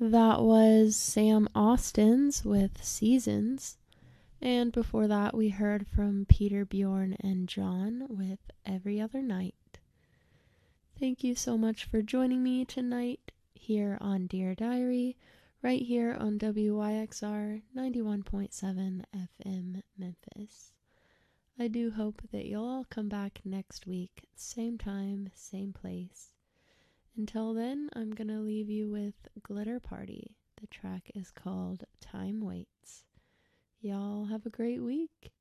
That was Sam Austin's with Seasons. And before that, we heard from Peter, Bjorn, and John with Every Other Night. Thank you so much for joining me tonight here on Dear Diary, right here on WYXR 91.7 FM Memphis. I do hope that you'll all come back next week, same time, same place. Until then, I'm going to leave you with Glitter Party. The track is called Time Waits. Y'all have a great week.